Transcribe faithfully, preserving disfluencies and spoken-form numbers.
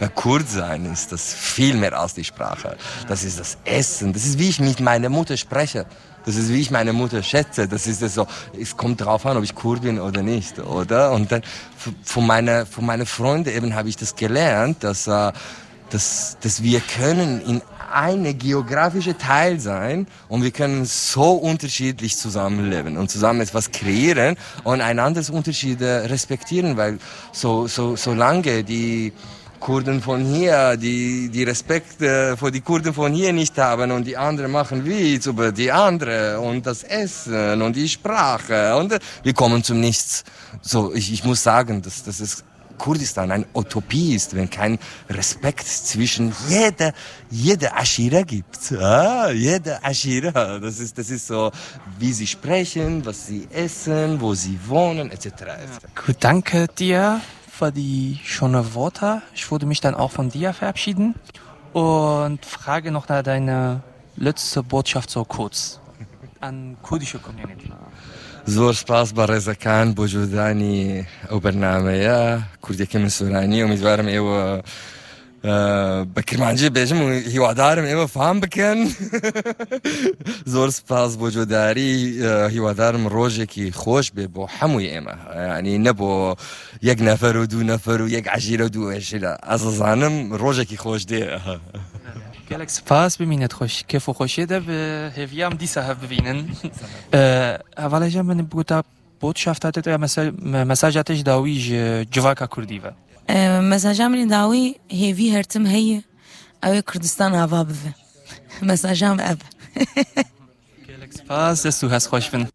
Weil Kurd sein ist das viel mehr als die Sprache. Das ist das Essen. Das ist, wie ich mit meiner Mutter spreche. Das ist, wie ich meine Mutter schätze. Das ist das so. Es kommt darauf an, ob ich Kurd bin oder nicht, oder? Und dann von meiner, von meinen Freunden eben habe ich das gelernt, dass, äh, dass, dass wir können in eine geografische Teil sein und wir können so unterschiedlich zusammenleben und zusammen etwas kreieren und einanders Unterschiede respektieren, weil so, so, solange die Kurden von hier, die, die Respekt äh, vor die Kurden von hier nicht haben und die anderen machen Witz über die andere und das Essen und die Sprache und äh, wir kommen zum Nichts. So, ich, ich muss sagen, dass, dass es Kurdistan eine Utopie ist, wenn kein Respekt zwischen jeder, jeder Aschira gibt. Ah, jeder Aschira. Das ist, das ist so, wie sie sprechen, was sie essen, wo sie wohnen, et cetera et cetera. Gut, danke dir für die schönen Worte. Ich würde mich dann auch von dir verabschieden und frage noch nach deiner letzte Botschaft so kurz an kurdische Community. زور سپاس با رضاکان بوجودانی او برنامه یا کردی که من سورانی امیدوارم ایو بکرمانجی بیشم و هیوادارم ایو فهم بکن زور سپاس بوجوداری هیوادارم روزی که خوش به با هموی ایمه یعنی نبو یک نفر و دو نفر و یک عشیره و دو عشیره اساسانم روزی که خوش ده Gelek spas biminet خوش کیف و خوشی ده به هویام دیسه هف ببینن اولا جا من بگوتا بودشافت هاتت یا مساجاتش داویج جواکا کردیوه مساجا من داوی هیوی هرتم هی اوی کردستان هوا بوه مساجا اب Gelek spas دستو هست خوش بن